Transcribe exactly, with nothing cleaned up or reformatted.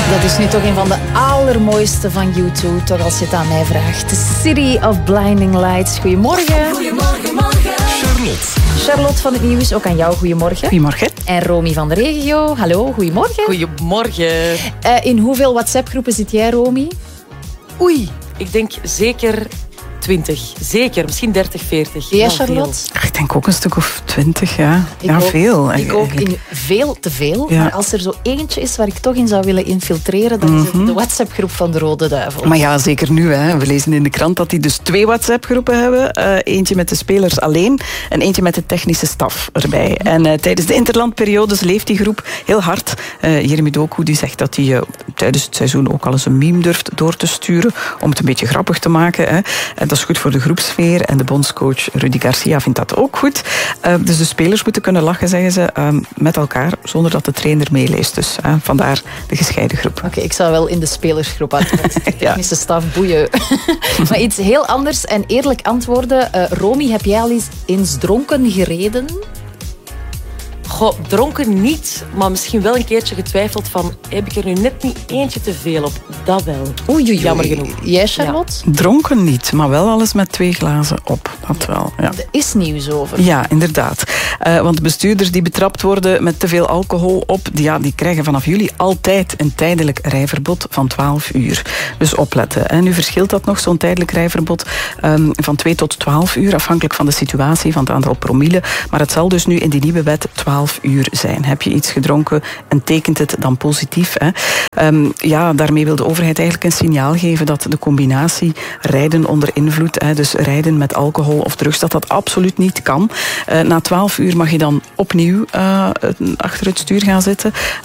Dat is nu toch een van de allermooiste van U twee, toch als je het aan mij vraagt. The City of Blinding Lights. Goedemorgen. Goedemorgen, morgen. Charlotte. Charlotte van het Nieuws, ook aan jou goedemorgen. Goedemorgen. En Romy van de regio, hallo, goedemorgen. Goedemorgen. Uh, in hoeveel WhatsApp-groepen zit jij, Romy? Oei, ik denk zeker twintig. Zeker, misschien dertig, veertig. Ja, Charlotte? Ik denk ook een stuk of twintig, ja. Ik ja, ook, veel. Ik ook in veel te veel. Ja. Maar als er zo eentje is waar ik toch in zou willen infiltreren, dan is het de WhatsApp-groep van de Rode Duivel. Maar ja, zeker nu. Hè. We lezen in de krant dat die dus twee WhatsApp-groepen hebben. Uh, eentje met de spelers alleen en eentje met de technische staf erbij. En uh, tijdens de interlandperiodes leeft die groep heel hard. Uh, Jeremy Doku die zegt dat hij uh, tijdens het seizoen ook al eens een meme durft door te sturen om het een beetje grappig te maken. Hè. En dat is goed voor de groepsfeer. En de bondscoach Rudy Garcia vindt dat ook goed. Uh, dus de spelers moeten kunnen lachen, zeggen ze, uh, met elkaar, zonder dat de trainer meeleest. Dus uh, vandaar de gescheiden groep. Oké, okay, ik zou wel in de spelersgroep uit. De technische ja. staf, boeien. Maar iets heel anders en eerlijk antwoorden. Uh, Romy, heb jij al eens eens dronken gereden? Goh, dronken niet, maar misschien wel een keertje getwijfeld van, heb ik er nu net niet eentje te veel op? Dat wel. Oei, oei, oei. Jammer genoeg. Jij, Charlotte? Ja. Dronken niet, maar wel alles met twee glazen op. Dat wel, ja. Er is nieuws over. Ja, inderdaad. Uh, want bestuurders die betrapt worden met te veel alcohol op, die, ja, die krijgen vanaf juli altijd een tijdelijk rijverbod van twaalf uur. Dus opletten. En nu verschilt dat nog, zo'n tijdelijk rijverbod, um, van twee tot twaalf uur, afhankelijk van de situatie, van het aantal promille. Maar het zal dus nu in die nieuwe wet twaalf uur zijn. Heb je iets gedronken en tekent het dan positief? Hè? Um, ja, daarmee wil de overheid eigenlijk een signaal geven dat de combinatie rijden onder invloed, hè, dus rijden met alcohol of drugs, dat dat absoluut niet kan. Uh, na twaalf uur mag je dan opnieuw uh, achter het stuur gaan zitten.